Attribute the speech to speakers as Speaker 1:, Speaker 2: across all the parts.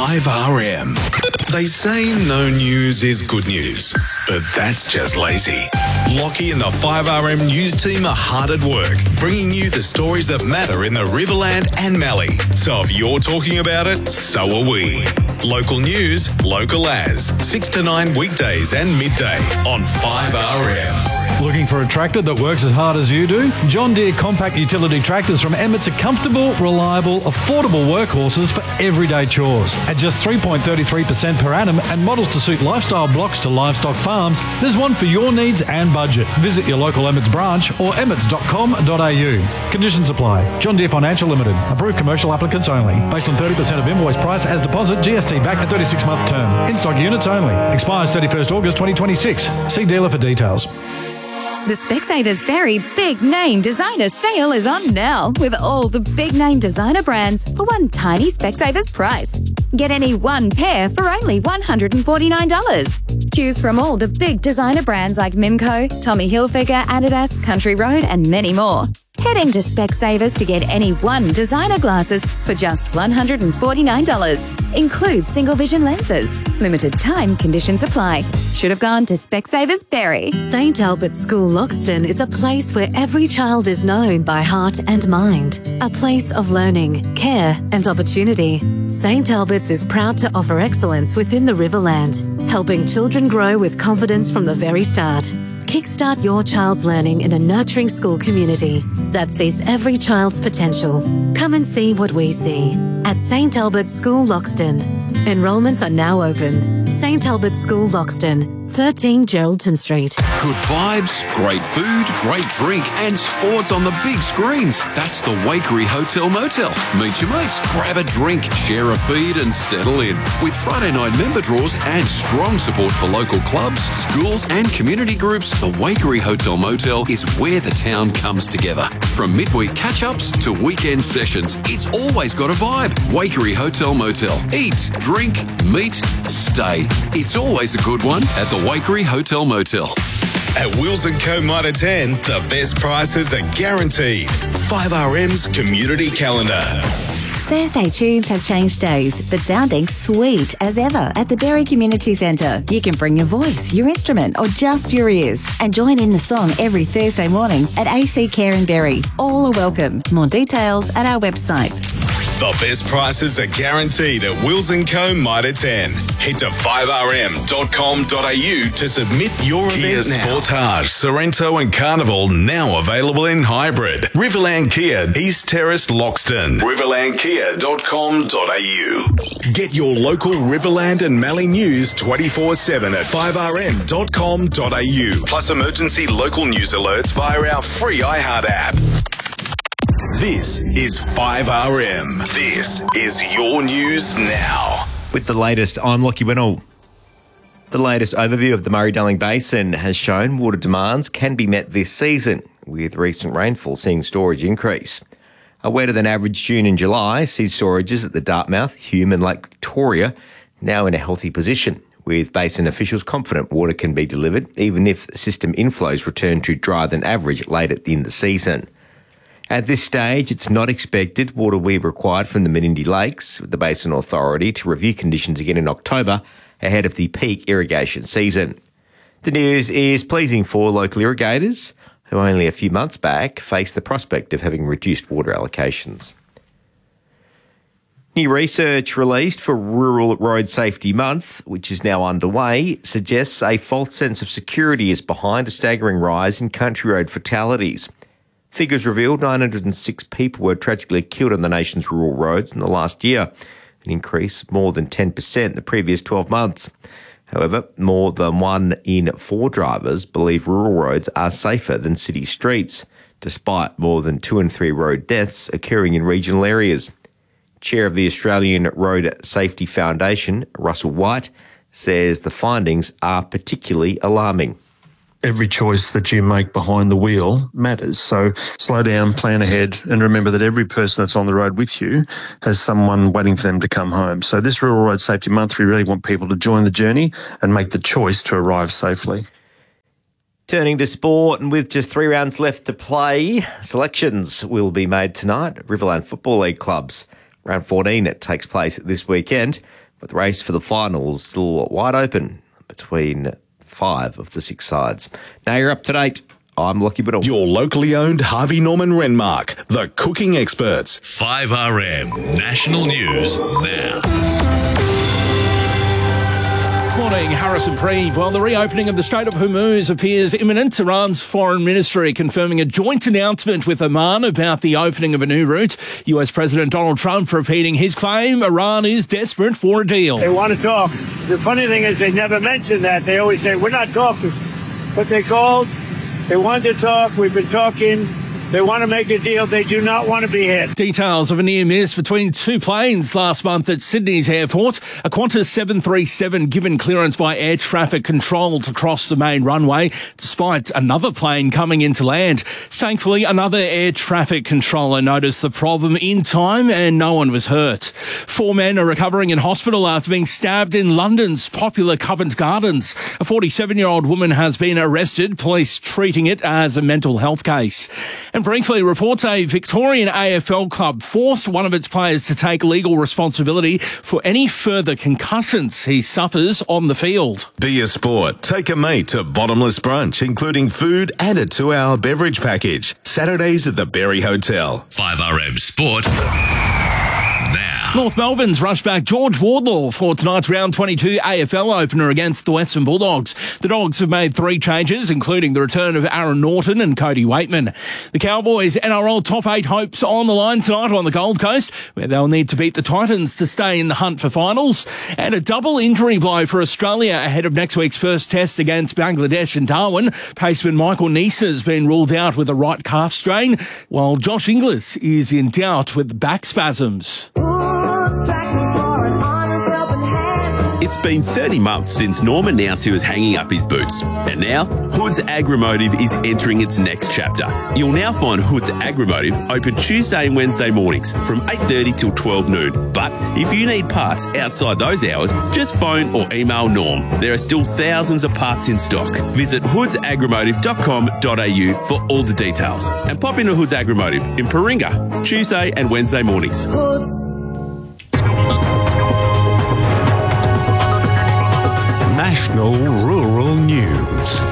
Speaker 1: 5RM. They say no news is good news, but that's just lazy. Lockie and the 5RM news team are hard at work, bringing you the stories that matter in the Riverland and Mallee. So if you're talking about it, so are we. Local news, local as. 6 to 9 weekdays and midday on 5RM.
Speaker 2: Looking for a tractor that works as hard as you do? John Deere compact utility tractors from Emmett's are comfortable, reliable, affordable workhorses for everyday chores. At just 3.33% per annum and models to suit lifestyle blocks to livestock farms, there's one for your needs and budget. Visit your local Emmett's branch or emmets.com.au. Conditions apply. John Deere Financial Limited. Approved commercial applicants only. Based on 30% of invoice price as deposit, GST back and 36-month term. In-stock units only. Expires 31st August 2026. See dealer for details.
Speaker 3: The Specsavers Berry Big Name Designer Sale is on now with all the big name designer brands for one tiny Specsavers price. Get any one pair for only $149. Choose from all the big designer brands like Mimco, Tommy Hilfiger, Adidas, Country Road and many more. Head into Specsavers to get any one designer glasses for just $149. Includes single vision lenses. Limited time conditions apply. Should have gone to Specsavers Berry.
Speaker 4: St Albert's School Loxton is a place where every child is known by heart and mind. A place of learning, care and opportunity. St Albert's is proud to offer excellence within the Riverland, helping children grow with confidence from the very start. Kickstart your child's learning in a nurturing school community that sees every child's potential. Come and see what we see at St Albert's School Loxton. Enrolments are now open. St Albert's School Loxton, 13 Geraldton Street.
Speaker 1: Good vibes, great food, great drink and sports on the big screens. That's the Wakery Hotel Motel. Meet your mates, grab a drink, share a feed and settle in. With Friday night member draws and strong support for local clubs, schools and community groups, the Wakery Hotel Motel is where the town comes together. From midweek catch-ups to weekend sessions, it's always got a vibe. Wakery Hotel Motel. Eat, drink, meet, stay. It's always a good one at the Wakery Hotel Motel. At Wills & Co. Mitre 10, the best prices are guaranteed. 5RM's community calendar.
Speaker 5: Thursday tunes have changed days, but sounding sweet as ever at the Berry Community Centre. You can bring your voice, your instrument, or just your ears and join in the song every Thursday morning at AC Care in Berry. All are welcome. More details at our website.
Speaker 1: The best prices are guaranteed at Wills & Co. Mitre 10. Head to 5rm.com.au to submit your event now. Sportage, Sorrento and Carnival now available in hybrid. Riverland Kia, East Terrace, Loxton. riverlandkia.com.au. Get your local Riverland and Mallee news 24/7 at 5rm.com.au. Plus emergency local news alerts via our free iHeart app. This is 5RM. This is your news now.
Speaker 6: With the latest, I'm Lockie Winnell. The latest overview of the Murray-Darling Basin has shown water demands can be met this season, with recent rainfall seeing storage increase. A wetter than average June and July sees storages at the Dartmouth, Hume and Lake Victoria now in a healthy position, with basin officials confident water can be delivered even if system inflows return to drier than average later in the season. At this stage, it's not expected water will be required from the Menindee Lakes, with the Basin Authority to review conditions again in October ahead of the peak irrigation season. The news is pleasing for local irrigators, who only a few months back faced the prospect of having reduced water allocations. New research released for Rural Road Safety Month, which is now underway, suggests a false sense of security is behind a staggering rise in country road fatalities. Figures revealed 906 people were tragically killed on the nation's rural roads in the last year, an increase more than 10% in the previous 12 months. However, more than 1 in 4 drivers believe rural roads are safer than city streets, despite more than 2 in 3 road deaths occurring in regional areas. Chair of the Australian Road Safety Foundation, Russell White, says the findings are particularly alarming.
Speaker 7: Every choice that you make behind the wheel matters. So slow down, plan ahead, and remember that every person that's on the road with you has someone waiting for them to come home. So this Rural Road Safety Month, we really want people to join the journey and make the choice to arrive safely.
Speaker 6: Turning to sport, and with just 3 rounds left to play, selections will be made tonight. Riverland Football League clubs. Round 14 takes place this weekend, But the race for the final is still wide open between 5 of the 6 sides. Now you're up to date. I'm Lockie Biddle.
Speaker 8: Your locally owned Harvey Norman Renmark, the cooking experts.
Speaker 9: 5RM National News now.
Speaker 10: Morning, Harrison Preeve. Well, the reopening of the Strait of Hormuz appears imminent. Iran's foreign ministry confirming a joint announcement with Oman about the opening of a new route. US President Donald Trump repeating his claim Iran is desperate for a deal.
Speaker 11: They want to talk. The funny thing is they never mention that. They always say, we're not talking. But they called. They wanted to talk. We've been talking. They want to make a deal. They do not want to be hit.
Speaker 10: Details of a near miss between 2 planes last month at Sydney's airport. A Qantas 737 given clearance by air traffic control to cross the main runway, despite another plane coming into land. Thankfully, another air traffic controller noticed the problem in time and no one was hurt. 4 men are recovering in hospital after being stabbed in London's popular Covent Gardens. A 47-year-old woman has been arrested, police treating it as a mental health case. And briefly, reports a Victorian AFL club forced one of its players to take legal responsibility for any further concussions he suffers on the field.
Speaker 8: Be a Sport. Take a mate to bottomless brunch, including food and a 2-hour beverage package. Saturdays at the Berry Hotel.
Speaker 9: 5RM Sport now.
Speaker 10: North Melbourne's rushed back George Wardlaw for tonight's round 22 AFL opener against the Western Bulldogs. The Dogs have made 3 changes, including the return of Aaron Norton and Cody Waitman. The Cowboys' NRL top 8 hopes on the line tonight on the Gold Coast, where they'll need to beat the Titans to stay in the hunt for finals. And a double injury blow for Australia ahead of next week's first test against Bangladesh and Darwin. Paceman Michael Neser has been ruled out with a right calf strain, while Josh Inglis is in doubt with back spasms.
Speaker 12: It's been 30 months since Norm announced he was hanging up his boots. And now, Hood's Agromotive is entering its next chapter. You'll now find Hood's Agromotive open Tuesday and Wednesday mornings from 8:30 till 12 noon. But if you need parts outside those hours, just phone or email Norm. There are still thousands of parts in stock. Visit hoodsagromotive.com.au for all the details. And pop into Hood's Agromotive in Paringa, Tuesday and Wednesday mornings.
Speaker 13: National Rural News.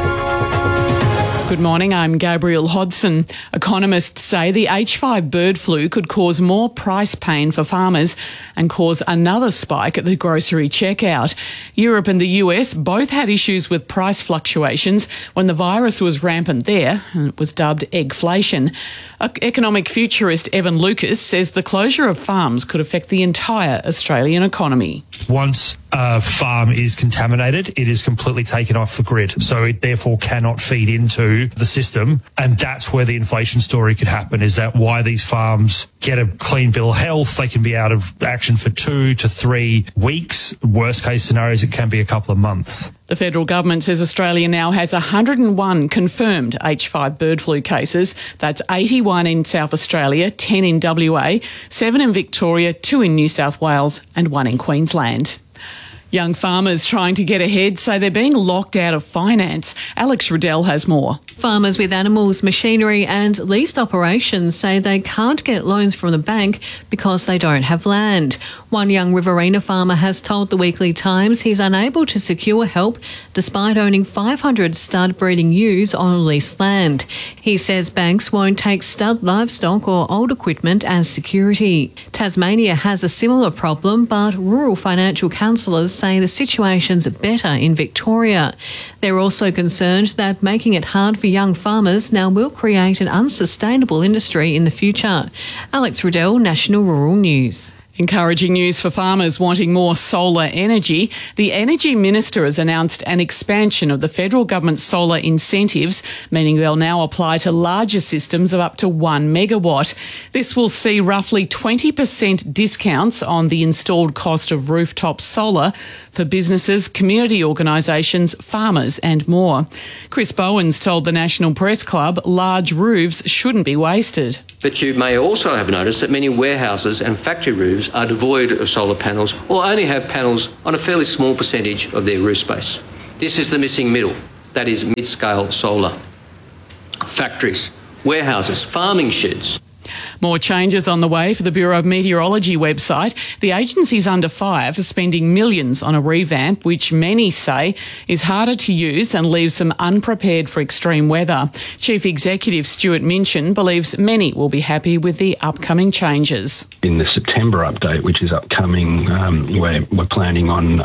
Speaker 14: Good morning, I'm Gabrielle Hodson. Economists say the H5 bird flu could cause more price pain for farmers and cause another spike at the grocery checkout. Europe and the US both had issues with price fluctuations when the virus was rampant there, and it was dubbed eggflation. Economic futurist Evan Lucas says the closure of farms could affect the entire Australian economy.
Speaker 15: Once a farm is contaminated, it is completely taken off the grid. So it therefore cannot feed into the system. And that's where the inflation story could happen, is that why these farms get a clean bill of health, they can be out of action for 2 to 3 weeks. Worst case scenarios, it can be a couple of months.
Speaker 14: The federal government says Australia now has 101 confirmed H5 bird flu cases. That's 81 in South Australia, 10 in WA, 7 in Victoria, 2 in New South Wales and 1 in Queensland. Young farmers trying to get ahead say they're being locked out of finance. Alex Riddell has more.
Speaker 16: Farmers with animals, machinery and leased operations say they can't get loans from the bank because they don't have land. One young Riverina farmer has told the Weekly Times he's unable to secure help despite owning 500 stud breeding ewes on leased land. He says banks won't take stud livestock or old equipment as security. Tasmania has a similar problem, but rural financial counsellors say the situation's better in Victoria. They're also concerned that making it hard for young farmers now will create an unsustainable industry in the future. Alex Riddell, National Rural News.
Speaker 14: Encouraging news for farmers wanting more solar energy. The Energy Minister has announced an expansion of the federal government's solar incentives, meaning they'll now apply to larger systems of up to 1 megawatt. This will see roughly 20% discounts on the installed cost of rooftop solar for businesses, community organisations, farmers and more. Chris Bowens told the National Press Club large roofs shouldn't be wasted.
Speaker 17: But you may also have noticed that many warehouses and factory roofs are devoid of solar panels or only have panels on a fairly small percentage of their roof space. This is the missing middle, that is mid-scale solar. Factories, warehouses, farming sheds.
Speaker 14: More changes on the way for the Bureau of Meteorology website. The agency's under fire for spending millions on a revamp, which many say is harder to use and leaves them unprepared for extreme weather. Chief Executive Stuart Minchin believes many will be happy with the upcoming changes.
Speaker 18: In the September update, which is upcoming, we're planning on